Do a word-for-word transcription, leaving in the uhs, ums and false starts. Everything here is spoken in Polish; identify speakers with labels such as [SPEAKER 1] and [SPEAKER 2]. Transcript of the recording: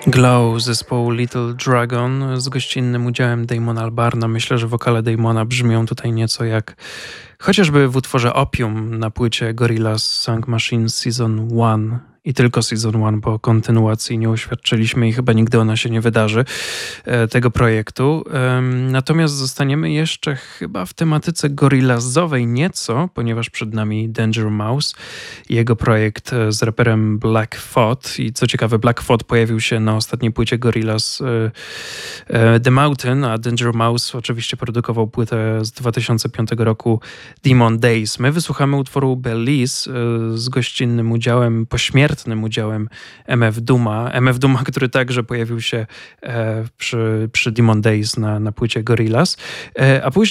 [SPEAKER 1] Glow zespołu Little Dragon z gościnnym udziałem Damona Albarna. Myślę, że wokale Damona brzmią tutaj nieco jak chociażby w utworze Opium na płycie Gorillaz Song Machine Season jeden i tylko Season jeden, bo kontynuacji nie uświadczyliśmy i chyba nigdy ona się nie wydarzy, e, tego projektu. Em, Natomiast zostaniemy jeszcze chyba w tematyce gorillazowej nieco, ponieważ przed nami Danger Mouse i jego projekt e, z raperem Black Thought. I co ciekawe, Black Thought pojawił się na ostatniej płycie Gorillaz e, e, The Mountain, a Danger Mouse oczywiście produkował płytę z dwa tysiące piątego roku Demon Days. My wysłuchamy utworu Belize e, z gościnnym udziałem, pośmiertnym udziałem M F Dooma. M F Dooma, który także pojawił się e, przy, przy Demon Days na, na płycie Gorillaz. E, a później